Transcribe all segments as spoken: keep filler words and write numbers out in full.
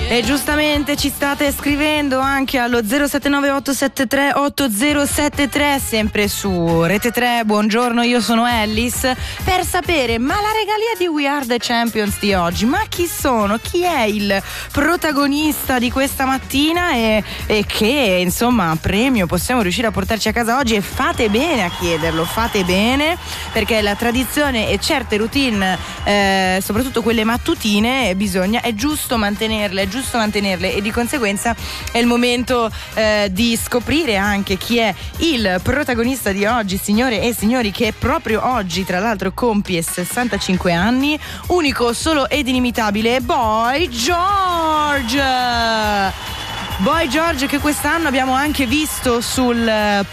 E giustamente ci state scrivendo anche allo zero sette nove otto sette tre otto zero sette tre, sempre su Rete tre. Buongiorno, io sono Ellis, per sapere, ma la regalia di We Are The Champions di oggi, ma chi sono? Chi è il protagonista di questa mattina e, e che insomma premio possiamo riuscire a portarci a casa oggi? E fate bene a chiederlo, fate bene, perché la tradizione e certe routine, eh, soprattutto quelle mattutine, bisogna, è giusto mantenerle, è giusto mantenerle e di conseguenza è il momento eh, di scoprire anche chi è il protagonista di oggi, signore e signori, che proprio oggi tra l'altro compie sessantacinque anni, unico, solo ed inimitabile Boy George. Boy George, che quest'anno abbiamo anche visto sul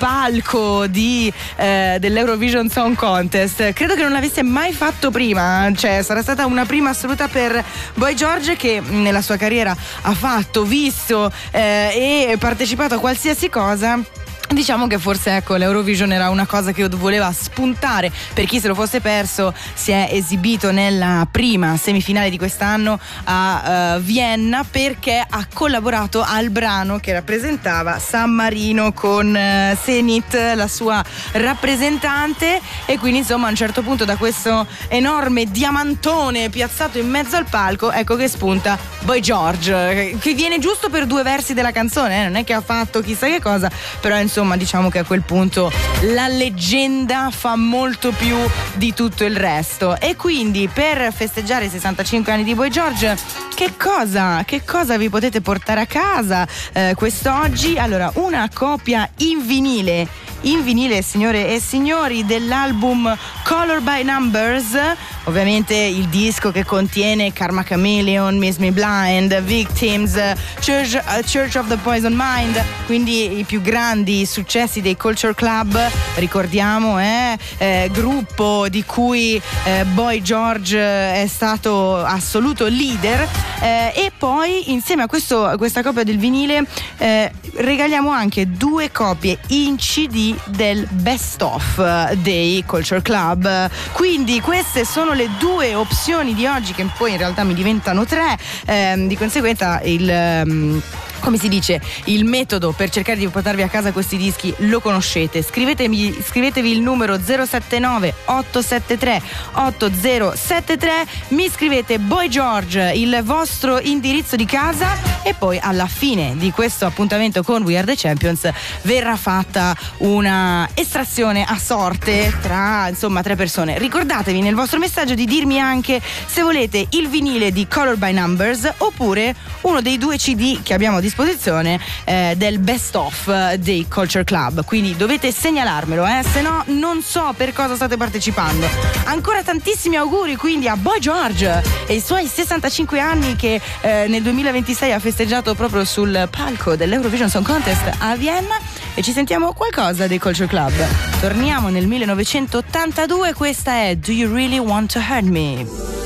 palco di, eh, dell'Eurovision Song Contest. Credo che non l'avesse mai fatto prima, cioè sarà stata una prima assoluta per Boy George, che nella sua carriera ha fatto, visto eh, e partecipato a qualsiasi cosa. Diciamo che forse ecco l'Eurovision era una cosa che voleva spuntare. Per chi se lo fosse perso, si è esibito nella prima semifinale di quest'anno a uh, Vienna, perché ha collaborato al brano che rappresentava San Marino con uh, Zenith, la sua rappresentante, e quindi insomma a un certo punto da questo enorme diamantone piazzato in mezzo al palco, ecco che spunta Boy George, che viene giusto per due versi della canzone, eh? Non è che ha fatto chissà che cosa, però insomma diciamo che a quel punto la leggenda fa molto più di tutto il resto. E quindi per festeggiare i sessantacinque anni di Boy George, che cosa che cosa vi potete portare a casa eh, quest'oggi? Allora, una copia in vinile in vinile, signore e signori, dell'album Color by Numbers, ovviamente il disco che contiene Karma Chameleon, Miss Me Blind, Victims, Church, uh, Church of the Poison Mind, quindi i più grandi successi dei Culture Club, ricordiamo, eh, eh, gruppo di cui eh, Boy George è stato assoluto leader, eh, e poi insieme a, questo, a questa copia del vinile eh, regaliamo anche due copie in C D del best of dei Culture Club. Quindi queste sono le due opzioni di oggi, che poi in realtà mi diventano tre, ehm, di conseguenza il um, come si dice, il metodo per cercare di portarvi a casa questi dischi lo conoscete. Scrivetemi, scrivetevi il numero zero sette nove otto sette tre otto zero sette tre, mi scrivete Boy George, il vostro indirizzo di casa, e poi alla fine di questo appuntamento con We Are The Champions verrà fatta una estrazione a sorte tra insomma tre persone. Ricordatevi nel vostro messaggio di dirmi anche se volete il vinile di Color by Numbers oppure uno dei due C D che abbiamo a disposizione eh, del best of dei Culture Club, quindi dovete segnalarmelo, eh? Se no non so per cosa state partecipando. Ancora tantissimi auguri quindi a Boy George e i suoi sessantacinque anni, che eh, nel duemilaventisei ha festeggiato proprio sul palco dell'Eurovision Song Contest a Vienna. E ci sentiamo qualcosa dei Culture Club. Torniamo nel millenovecentottantadue, questa è Do You Really Want To Hurt Me?